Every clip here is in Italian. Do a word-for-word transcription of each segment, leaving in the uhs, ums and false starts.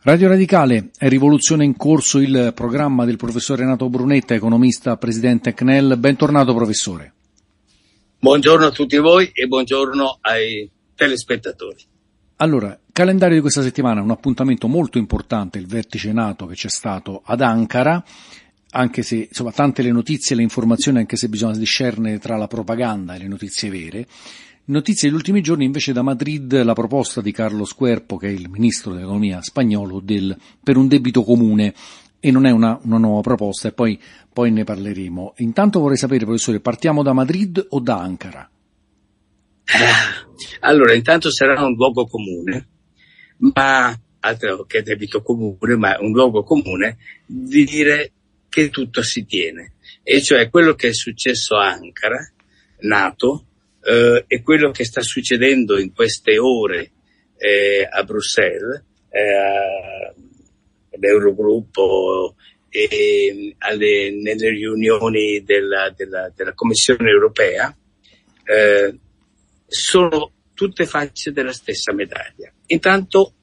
Radio Radicale, è Rivoluzione in corso, il programma del professor Renato Brunetta, economista, presidente C N E L. Bentornato professore. Buongiorno a tutti voi e buongiorno ai telespettatori. Allora, calendario di questa settimana, un appuntamento molto importante, il vertice NATO che c'è stato ad Ankara, anche se, insomma, tante le notizie e le informazioni, anche se bisogna discernere tra la propaganda e le notizie vere. Notizie degli ultimi giorni invece da Madrid, la proposta di Carlos Cuerpo, che è il ministro dell'economia spagnolo, del, per un debito comune, e non è una, una nuova proposta, e poi, poi ne parleremo. Intanto vorrei sapere, professore, partiamo da Madrid o da Ankara? Allora, intanto sarà un luogo comune, ma altro che debito comune, ma un luogo comune di dire che tutto si tiene, e cioè quello che è successo a Ankara, NATO, Uh, e quello che sta succedendo in queste ore eh, a Bruxelles, eh, all'Eurogruppo e alle, nelle riunioni della, della, della Commissione europea, eh, sono tutte facce della stessa medaglia. Intanto,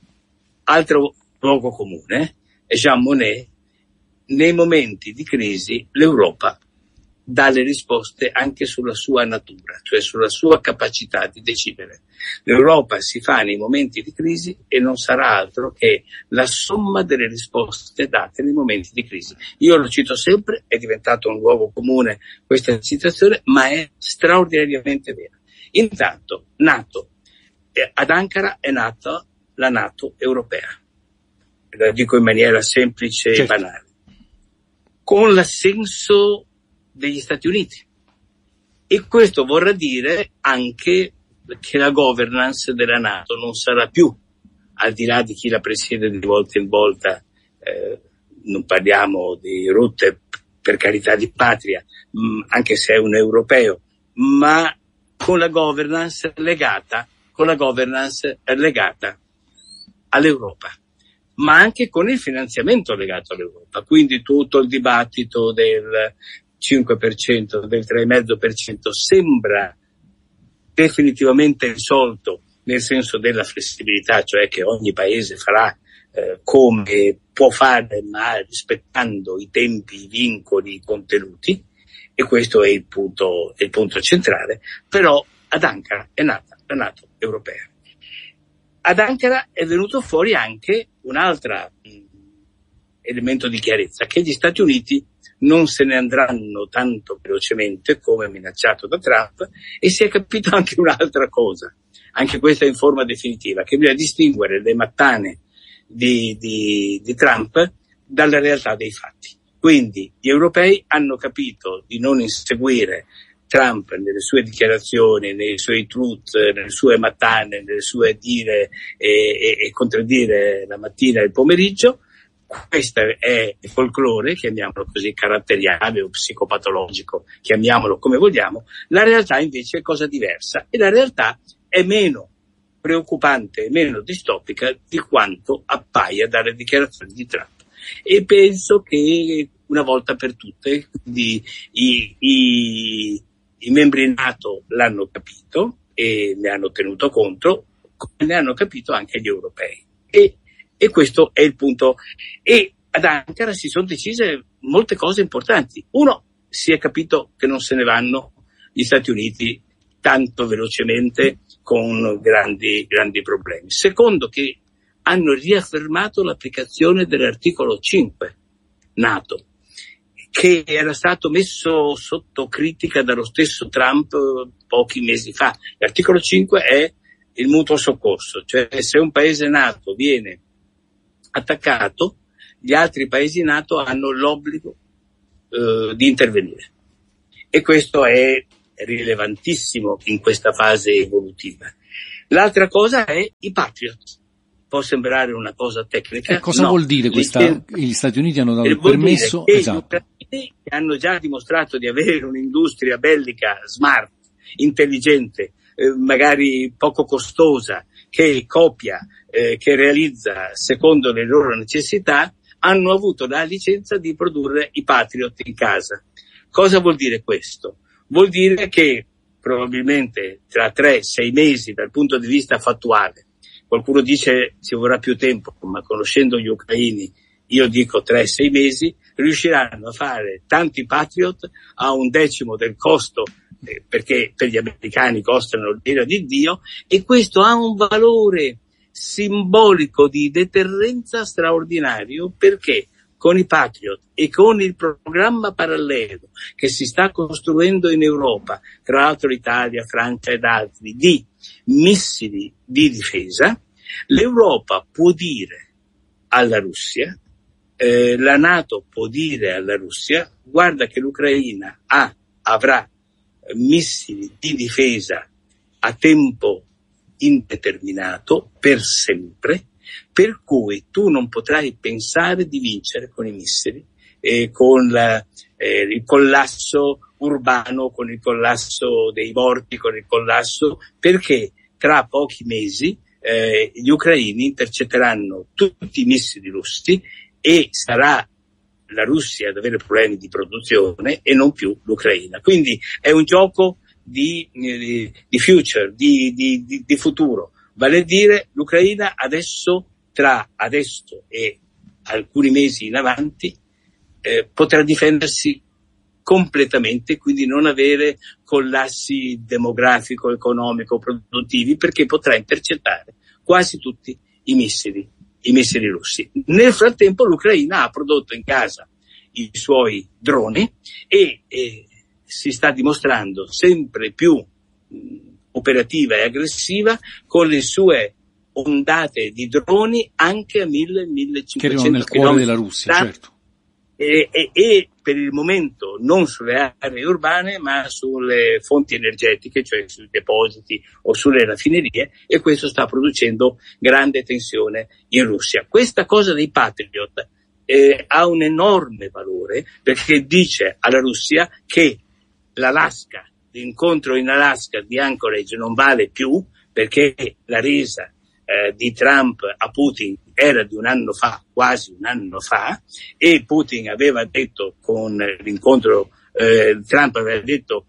altro luogo comune, Jean Monnet, nei momenti di crisi l'Europa dà le risposte anche sulla sua natura, cioè sulla sua capacità di decidere. L'Europa si fa nei momenti di crisi e non sarà altro che la somma delle risposte date nei momenti di crisi. Io lo cito sempre, è diventato un luogo comune questa citazione, ma è straordinariamente vera. Intanto, NATO, eh, ad Ankara è nata la NATO europea, la dico in maniera semplice certo. e banale, con l'assenso degli Stati Uniti, e questo vorrà dire anche che la governance della NATO non sarà più, al di là di chi la presiede di volta in volta, eh, non parliamo di Rutte, per carità di patria, mh, anche se è un europeo, ma con la governance legata, con la governance legata all'Europa, ma anche con il finanziamento legato all'Europa. Quindi tutto il dibattito del cinque per cento, del tre virgola cinque per cento sembra definitivamente risolto, nel senso della flessibilità, cioè che ogni paese farà eh, come può fare, ma rispettando i tempi, i vincoli, i contenuti, e questo è il punto, è il punto centrale. Però ad Ankara è nata la NATO europea. Ad Ankara è venuto fuori anche un altro elemento di chiarezza, che gli Stati Uniti non se ne andranno tanto velocemente come minacciato da Trump, e si è capito anche un'altra cosa, anche questa in forma definitiva, che bisogna distinguere le mattane di, di, di Trump dalla realtà dei fatti. Quindi gli europei hanno capito di non inseguire Trump nelle sue dichiarazioni, nei suoi truth, nelle sue mattane, nelle sue dire e, e, e contraddire la mattina e il pomeriggio. Questo è il folklore, chiamiamolo così, caratteriale o psicopatologico, chiamiamolo come vogliamo. La realtà invece è cosa diversa, e la realtà è meno preoccupante e meno distopica di quanto appaia dalle dichiarazioni di Trump. E penso che una volta per tutte quindi, i, i, i membri NATO l'hanno capito e ne hanno tenuto conto, come ne hanno capito anche gli europei. E E questo è il punto. E ad Ankara si sono decise molte cose importanti. Uno, si è capito che non se ne vanno gli Stati Uniti tanto velocemente con grandi, grandi problemi. Secondo, che hanno riaffermato l'applicazione dell'articolo cinque NATO, che era stato messo sotto critica dallo stesso Trump pochi mesi fa. L'articolo cinque è il mutuo soccorso, cioè se un paese NATO viene attaccato, gli altri paesi NATO hanno l'obbligo eh, di intervenire, e questo è rilevantissimo in questa fase evolutiva. L'altra cosa è i Patriot. Può sembrare una cosa tecnica. E cosa no, vuol dire questa? Gli Stati Uniti hanno dato il permesso? Che esatto. Gli ucraini, che hanno già dimostrato di avere un'industria bellica smart, intelligente, eh, magari poco costosa, che copia, eh, che realizza secondo le loro necessità, hanno avuto la licenza di produrre i Patriot in casa. Cosa vuol dire questo? Vuol dire che probabilmente tra tre sei mesi dal punto di vista fattuale, qualcuno dice ci vorrà più tempo, ma conoscendo gli ucraini, io dico tre sei mesi, riusciranno a fare tanti Patriot a un decimo del costo, eh, perché per gli americani costano l'ira di Dio, e questo ha un valore simbolico di deterrenza straordinario, perché con i Patriot e con il programma parallelo che si sta costruendo in Europa, tra l'altro l'Italia, Francia ed altri, di missili di difesa, l'Europa può dire alla Russia, eh, la NATO può dire alla Russia: guarda che l'Ucraina ha, avrà missili di difesa a tempo indeterminato per sempre, per cui tu non potrai pensare di vincere con i missili, eh, con la, eh, il collasso urbano, con il collasso dei morti, con il collasso, perché tra pochi mesi eh, gli ucraini intercetteranno tutti i missili russi e sarà la Russia ad avere problemi di produzione e non più l'Ucraina. Quindi è un gioco di, di, di future, di, di, di, di futuro. Vale a dire, l'Ucraina adesso, tra adesso e alcuni mesi in avanti, eh, potrà difendersi completamente, quindi non avere collassi demografico, economico, produttivi, perché potrà intercettare quasi tutti i missili, i missili russi. Nel frattempo l'Ucraina ha prodotto in casa i suoi droni e, e si sta dimostrando sempre più mh, operativa e aggressiva con le sue ondate di droni anche a mille millecinquecento che arrivano nel cuore della Russia, certo. E, e, e per il momento non sulle aree urbane, ma sulle fonti energetiche, cioè sui depositi o sulle raffinerie, e questo sta producendo grande tensione in Russia. Questa cosa dei Patriot eh, ha un enorme valore, perché dice alla Russia che l'Alaska, l'incontro in Alaska di Anchorage non vale più, perché la resa eh, di Trump a Putin era di un anno fa, quasi un anno fa, e Putin aveva detto con l'incontro, eh, Trump aveva detto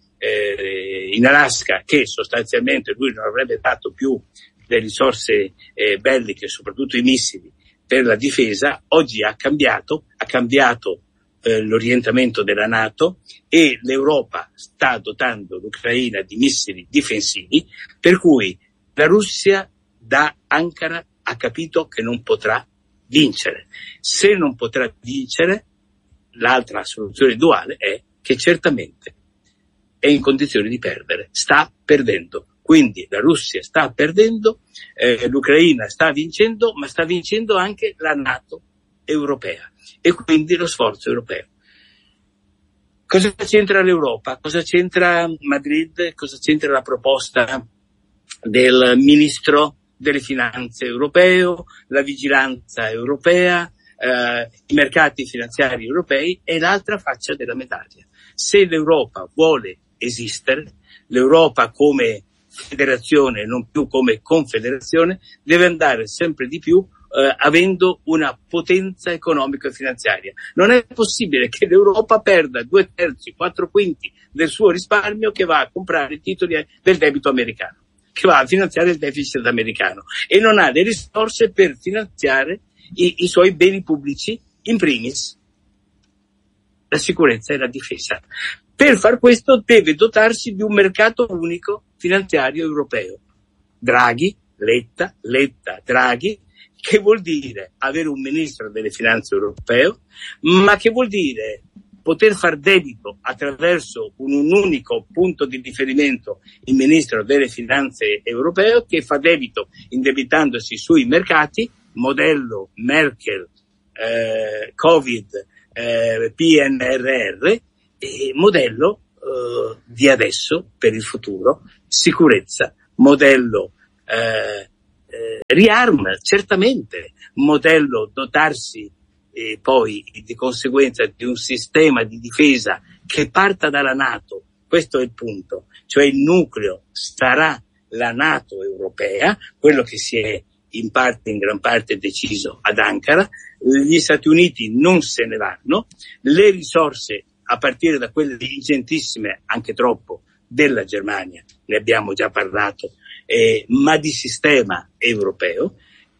eh, in Alaska che sostanzialmente lui non avrebbe dato più le risorse eh, belliche, soprattutto i missili, per la difesa. Oggi ha cambiato, ha cambiato eh, l'orientamento della NATO, e l'Europa sta dotando l'Ucraina di missili difensivi, per cui la Russia da Ankara ha capito che non potrà vincere. Se non potrà vincere, l'altra soluzione duale è che certamente è in condizione di perdere, sta perdendo. Quindi la Russia sta perdendo, eh, l'Ucraina sta vincendo, ma sta vincendo anche la NATO europea e quindi lo sforzo europeo. Cosa c'entra l'Europa? Cosa c'entra Madrid? Cosa c'entra la proposta del ministro delle finanze europeo, la vigilanza europea, eh, i mercati finanziari europei? È l'altra faccia della medaglia. Se l'Europa vuole esistere, l'Europa come federazione, non più come confederazione, deve andare sempre di più eh, avendo una potenza economica e finanziaria. Non è possibile che l'Europa perda due terzi, quattro quinti del suo risparmio che va a comprare i titoli del debito americano, che va a finanziare il deficit americano, e non ha le risorse per finanziare i, i suoi beni pubblici, in primis la sicurezza e la difesa. Per far questo deve dotarsi di un mercato unico finanziario europeo. Draghi, Letta, Letta, Draghi, che vuol dire avere un ministro delle finanze europeo, ma che vuol dire poter far debito attraverso un, un unico punto di riferimento, il ministro delle finanze europeo, che fa debito indebitandosi sui mercati, modello Merkel, eh, Covid, eh, P N R R, e modello eh, di adesso per il futuro, sicurezza, modello eh, eh, riarm, certamente, modello dotarsi e poi di conseguenza di un sistema di difesa che parta dalla NATO. Questo è il punto, cioè il nucleo sarà la NATO europea, quello che si è in parte, in gran parte deciso ad Ankara. Gli Stati Uniti non se ne vanno, le risorse a partire da quelle ingentissime, anche troppo, della Germania, ne abbiamo già parlato eh, ma di sistema europeo,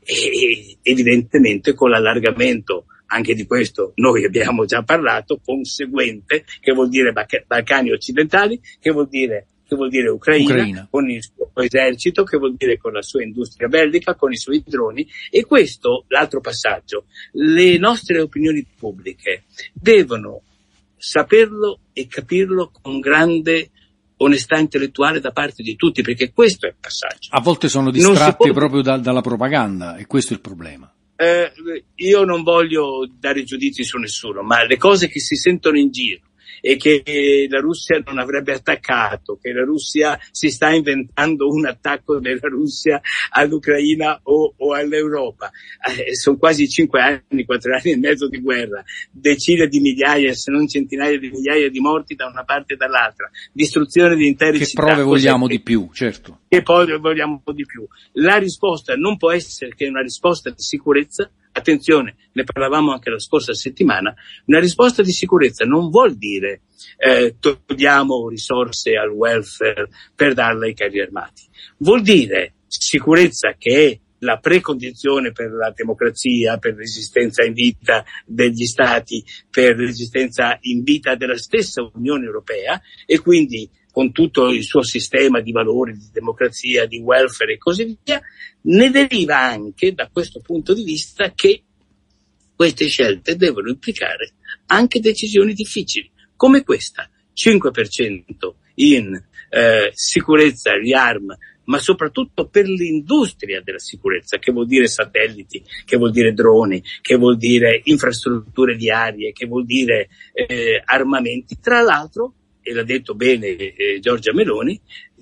e evidentemente con l'allargamento, anche di questo noi abbiamo già parlato, conseguente, che vuol dire Balcani occidentali, che vuol dire che vuol dire Ucraina, Ucraina, con il suo esercito, che vuol dire con la sua industria bellica, con i suoi droni. E questo, l'altro passaggio, le nostre opinioni pubbliche devono saperlo e capirlo con grande onestà intellettuale da parte di tutti, perché questo è il passaggio. A volte sono distratti può... proprio da, dalla propaganda, e questo è il problema. Eh, io non voglio dare giudizi su nessuno, ma le cose che si sentono in giro, e che la Russia non avrebbe attaccato, che la Russia si sta inventando un attacco della Russia all'Ucraina o, o all'Europa. Eh, sono quasi cinque anni, quattro anni e mezzo di guerra, decine di migliaia, se non centinaia di migliaia di morti da una parte e dall'altra, distruzione di intere che città. Che prove vogliamo di più, certo. Che poi vogliamo di più. La risposta non può essere che una risposta di sicurezza. Attenzione, ne parlavamo anche la scorsa settimana, una risposta di sicurezza non vuol dire eh, togliamo risorse al welfare per darle ai carri armati, vuol dire sicurezza, che è la precondizione per la democrazia, per l'esistenza in vita degli stati, per l'esistenza in vita della stessa Unione Europea, e quindi con tutto il suo sistema di valori, di democrazia, di welfare e così via. Ne deriva anche, da questo punto di vista, che queste scelte devono implicare anche decisioni difficili, come questa, cinque per cento in eh, sicurezza, riarm, ma soprattutto per l'industria della sicurezza, che vuol dire satelliti, che vuol dire droni, che vuol dire infrastrutture viarie, che vuol dire eh, armamenti, tra l'altro, e l'ha detto bene eh, Giorgia Meloni,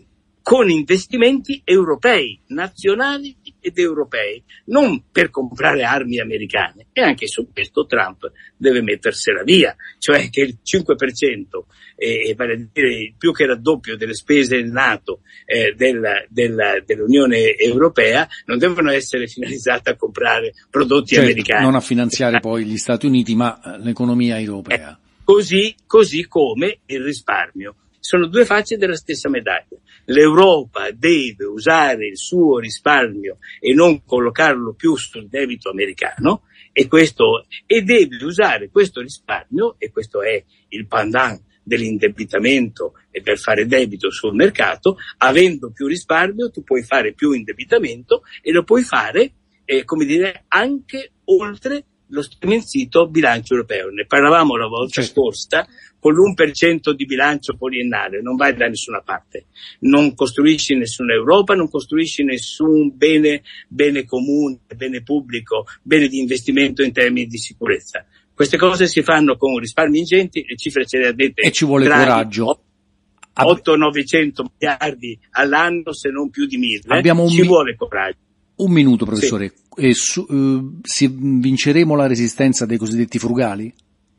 con investimenti europei, nazionali ed europei, non per comprare armi americane. E anche su questo Trump deve mettersela via, cioè che il cinque per cento, eh, vale a dire il più che raddoppio delle spese NATO eh, della, della, dell'Unione Europea, non devono essere finalizzate a comprare prodotti certo, americani. Non a finanziare poi gli Stati Uniti, ma l'economia europea. Eh, Così, così come il risparmio. Sono due facce della stessa medaglia. L'Europa deve usare il suo risparmio e non collocarlo più sul debito americano, e questo, e deve usare questo risparmio, e questo è il pendant dell'indebitamento e per fare debito sul mercato. Avendo più risparmio tu puoi fare più indebitamento, e lo puoi fare, eh, come dire, anche oltre lo striminzito bilancio europeo. Ne parlavamo la volta certo. scorsa, con l'uno per cento di bilancio poliennale non vai da nessuna parte, non costruisci nessuna Europa, non costruisci nessun bene, bene comune, bene pubblico, bene di investimento in termini di sicurezza. Queste cose si fanno con risparmi ingenti, le cifre ce le ha dette e ci vuole Draghi, coraggio. otto novecento miliardi all'anno, se non più di mille. Abbiamo un ci mi- vuole coraggio. Un minuto, professore. Sì. E su, uh, si, vinceremo la resistenza dei cosiddetti frugali?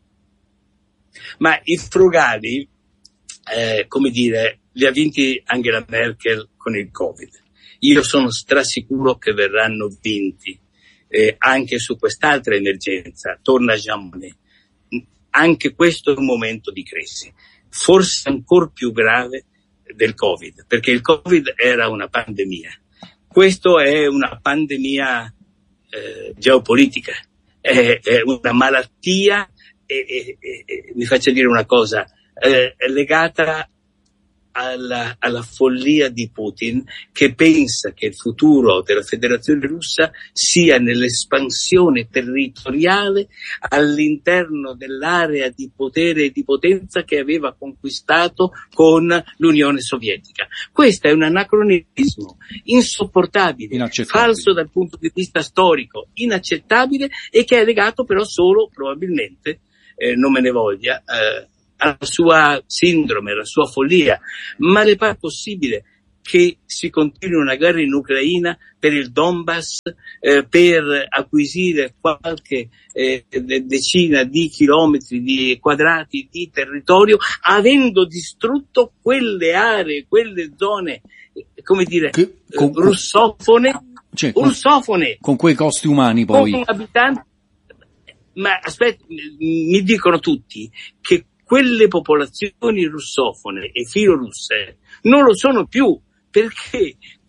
Ma i frugali, eh, come dire, li ha vinti Angela Merkel con il Covid. Io sono strasicuro che verranno vinti eh, anche su quest'altra emergenza. Torna Jean Monnet. Anche questo è un momento di crisi, forse ancora più grave del Covid, perché il Covid era una pandemia. Questo è una pandemia eh, geopolitica, è, è una malattia, e, e, e mi faccia dire una cosa, eh, è legata alla, alla follia di Putin, che pensa che il futuro della Federazione Russa sia nell'espansione territoriale all'interno dell'area di potere e di potenza che aveva conquistato con l'Unione Sovietica. Questo è un anacronismo insopportabile, falso dal punto di vista storico, inaccettabile, e che è legato però solo, probabilmente, eh, non me ne voglia, eh, alla sua sindrome, alla sua follia. Ma le pare possibile che si continui una guerra in Ucraina per il Donbass, eh, per acquisire qualche eh, decina di chilometri di quadrati di territorio, avendo distrutto quelle aree, quelle zone, come dire, che, con, russofone, cioè, russofone, con, con quei costi umani poi. Con abitanti. Ma aspetta, mi dicono tutti che quelle popolazioni russofone e filorusse non lo sono più, perché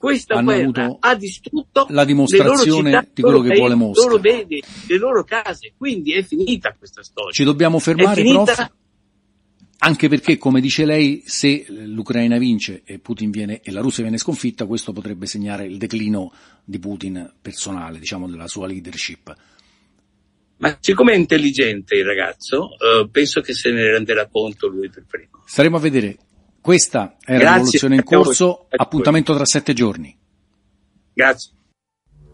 questa hanno guerra avuto ha distrutto la dimostrazione le loro città, di quello che paesi, vuole Mosca. Le loro beni, le loro case, quindi è finita questa storia. Ci dobbiamo fermare, prof? Anche perché, come dice lei, se l'Ucraina vince e Putin viene e la Russia viene sconfitta, questo potrebbe segnare il declino di Putin personale, diciamo, della sua leadership. Ma siccome è intelligente il ragazzo, eh, penso che se ne renderà conto lui per primo. Staremo a vedere. Questa è la rivoluzione in corso, appuntamento tra sette giorni. Grazie.